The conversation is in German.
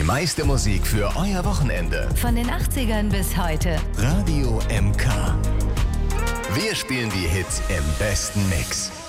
meiste Musik für euer Wochenende. Von den 80ern bis heute. Radio MK. Wir spielen die Hits im besten Mix.